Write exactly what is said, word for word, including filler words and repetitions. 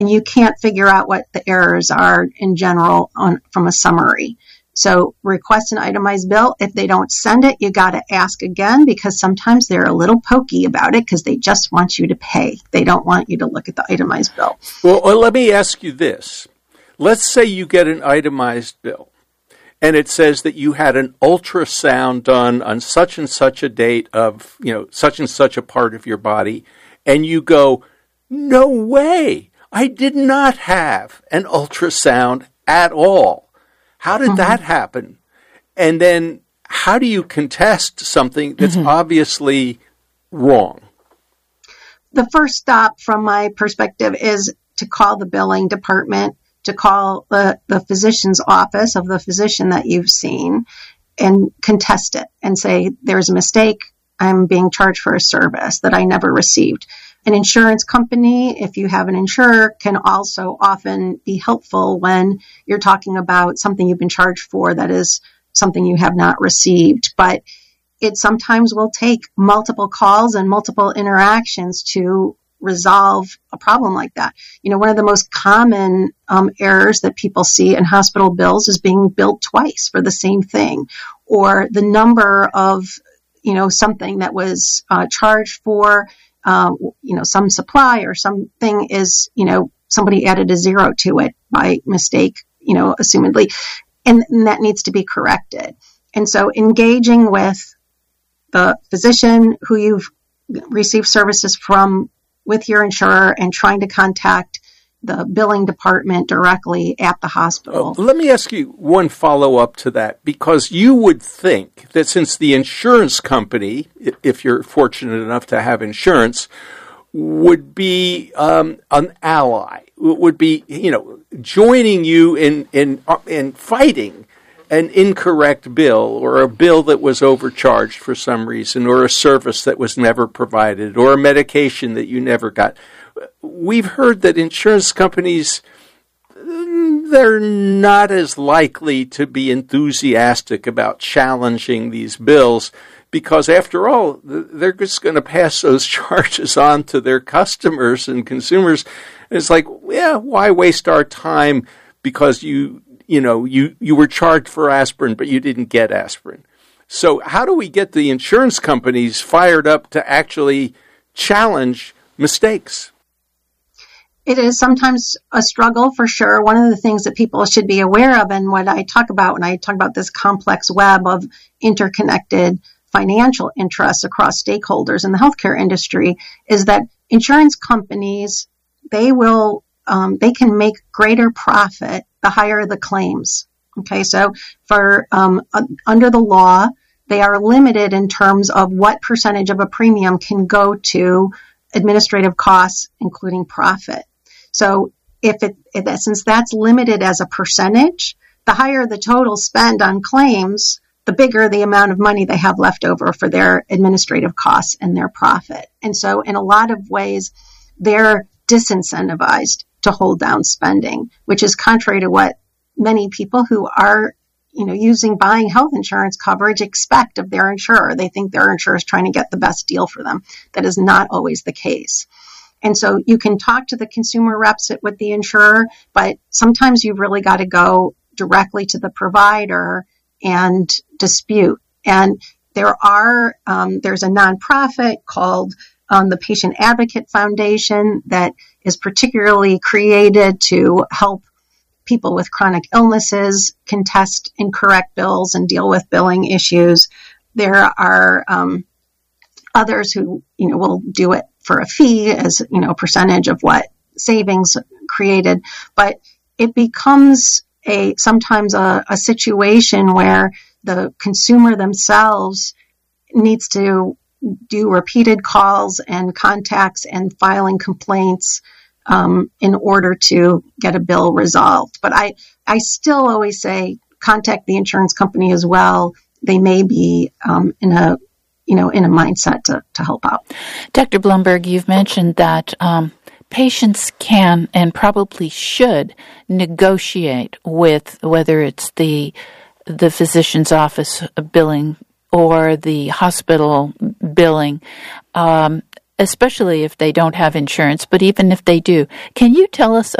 and you can't figure out what the errors are in general on from a summary. So request an itemized bill. If they don't send it, you got to ask again, because sometimes they're a little pokey about it because they just want you to pay. They don't want you to look at the itemized bill. Well, well, let me ask you this. Let's say you get an itemized bill, and it says that you had an ultrasound done on such and such a date of, you know, such and such a part of your body, and you go, no way, I did not have an ultrasound at all. How did mm-hmm. that happen? And then how do you contest something that's mm-hmm. obviously wrong? The first stop from my perspective is to call the billing department, to call the, the physician's office of the physician that you've seen and contest it and say, there's a mistake. I'm being charged for a service that I never received. An insurance company, if you have an insurer, can also often be helpful when you're talking about something you've been charged for that is something you have not received. But it sometimes will take multiple calls and multiple interactions to resolve a problem like that. You know, one of the most common um, errors that people see in hospital bills is being billed twice for the same thing, or the number of, you know, something that was uh, charged for, um, you know, some supply or something is, you know, somebody added a zero to it by mistake, you know, assumedly, and, and that needs to be corrected. And so engaging with the physician who you've received services from with your insurer and trying to contact the billing department directly at the hospital. Uh, let me ask you one follow-up to that, because you would think that since the insurance company, if you're fortunate enough to have insurance, would be um, an ally, would be, you know, joining you in in in fighting an incorrect bill or a bill that was overcharged for some reason, or a service that was never provided, or a medication that you never got. We've heard that insurance companies, they're not as likely to be enthusiastic about challenging these bills because, after all, they're just going to pass those charges on to their customers and consumers. And it's like, yeah, why waste our time because you... You know, you, you were charged for aspirin, but you didn't get aspirin. So how do we get the insurance companies fired up to actually challenge mistakes? It is sometimes a struggle for sure. One of the things that people should be aware of, and what I talk about when I talk about this complex web of interconnected financial interests across stakeholders in the healthcare industry, is that insurance companies, they will Um, they can make greater profit the higher the claims. Okay, so for um, uh, under the law, they are limited in terms of what percentage of a premium can go to administrative costs, including profit. So if it, if, since that's limited as a percentage, the higher the total spend on claims, the bigger the amount of money they have left over for their administrative costs and their profit. And so in a lot of ways, they're disincentivized to hold down spending, which is contrary to what many people who are, you know, using buying health insurance coverage expect of their insurer. They think their insurer is trying to get the best deal for them. That is not always the case. And so you can talk to the consumer reps with the insurer, but sometimes you've really got to go directly to the provider and dispute. And there are, um, there's a nonprofit called um, the Patient Advocate Foundation that is particularly created to help people with chronic illnesses contest incorrect bills and deal with billing issues. There are um, others who, you know, will do it for a fee as, you know, a percentage of what savings created. But it becomes a sometimes a, a situation where the consumer themselves needs to do repeated calls and contacts and filing complaints um, in order to get a bill resolved. But I, I still always say contact the insurance company as well. They may be um, in a, you know, in a mindset to, to help out. Doctor Blumberg, you've mentioned that um, patients can and probably should negotiate with whether it's the the physician's office billing or the hospital billing, um, especially if they don't have insurance, but even if they do, can you tell us